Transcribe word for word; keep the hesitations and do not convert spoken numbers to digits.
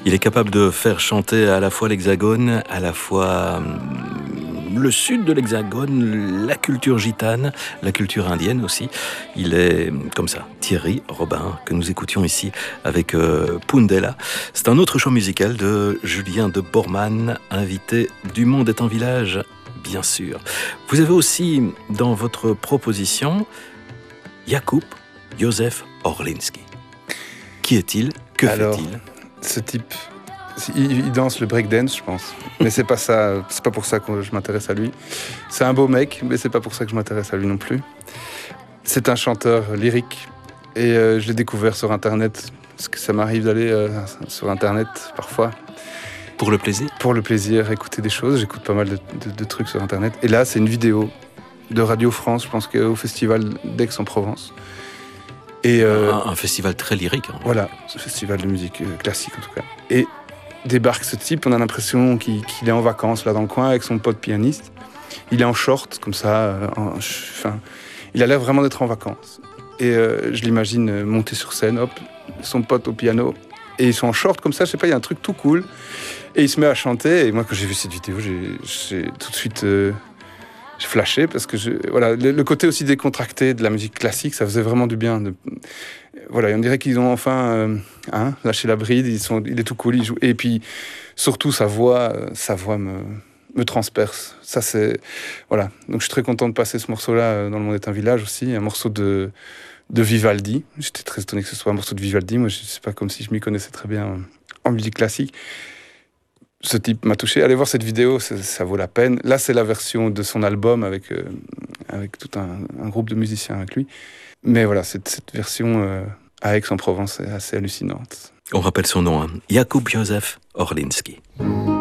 Il est capable de faire chanter à la fois l'Hexagone, à la fois le sud de l'Hexagone, la culture gitane, la culture indienne aussi. Il est comme ça, Thierry Robin, que nous écoutions ici avec euh, Pundela. C'est un autre show musical de Julien de Bormann, invité du Monde est un village, bien sûr. Vous avez aussi dans votre proposition Jakub Józef Orliński. Qui est-il? Que Alors, fait-il? Ce type, il, il danse le breakdance, je pense. Mais c'est pas ça, c'est pas pour ça que je m'intéresse à lui. C'est un beau mec, mais c'est pas pour ça que je m'intéresse à lui non plus. C'est un chanteur lyrique et euh, je l'ai découvert sur Internet, parce que ça m'arrive d'aller euh, sur Internet parfois. Pour le plaisir? Pour le plaisir, écouter des choses. J'écoute pas mal de, de, de trucs sur Internet. Et là, c'est une vidéo de Radio France, je pense qu'au festival d'Aix-en-Provence. Et euh, un, un festival très lyrique. Hein. Voilà, ce festival de musique euh, classique en tout cas. Et débarque ce type, on a l'impression qu'il, qu'il est en vacances là dans le coin avec son pote pianiste. Il est en short comme ça, euh, en, enfin, il a l'air vraiment d'être en vacances. Et euh, je l'imagine monter sur scène, hop, son pote au piano, et ils sont en short comme ça, je sais pas, il y a un truc tout cool. Et il se met à chanter, et moi quand j'ai vu cette vidéo, j'ai, j'ai tout de suite... Euh, J'ai flashé parce que je, voilà, le, le côté aussi décontracté de la musique classique, ça faisait vraiment du bien. De, voilà, on dirait qu'ils ont enfin euh, hein, lâché la bride, ils sont, il est tout cool, il joue. Et puis surtout sa voix, sa voix me, me transperce. Ça c'est voilà. Donc je suis très content de passer ce morceau-là dans Le Monde est un village aussi, un morceau de de Vivaldi. J'étais très étonné que ce soit un morceau de Vivaldi. Moi, je sais pas comme si je m'y connaissais très bien en musique classique. Ce type m'a touché. Allez voir cette vidéo, ça, ça vaut la peine. Là, c'est la version de son album avec, euh, avec tout un, un groupe de musiciens avec lui. Mais voilà, cette, cette version euh, à Aix-en-Provence est assez hallucinante. On rappelle son nom, hein. Jakub Józef Orliński.